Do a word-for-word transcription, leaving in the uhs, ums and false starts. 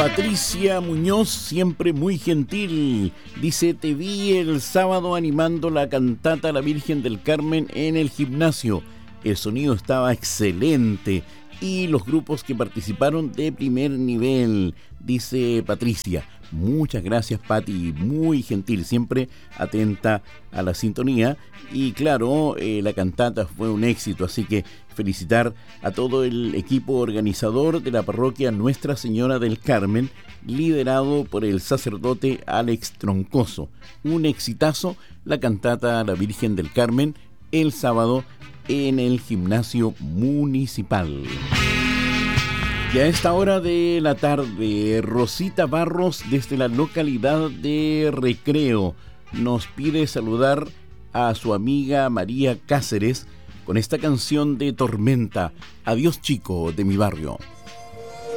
Patricia Muñoz, siempre muy gentil, dice: te vi el sábado animando la cantata a la Virgen del Carmen en el gimnasio. El sonido estaba excelente y los grupos que participaron de primer nivel, dice Patricia. Muchas gracias, Pati, muy gentil, siempre atenta a la sintonía. Y claro, eh, la cantata fue un éxito, así que felicitar a todo el equipo organizador de la parroquia Nuestra Señora del Carmen, liderado por el sacerdote Alex Troncoso. Un exitazo, la cantata a la Virgen del Carmen, el sábado en el gimnasio municipal. Y a esta hora de la tarde, Rosita Barros, desde la localidad de Recreo, nos pide saludar a su amiga María Cáceres con esta canción de Tormenta, Adiós chico de mi barrio.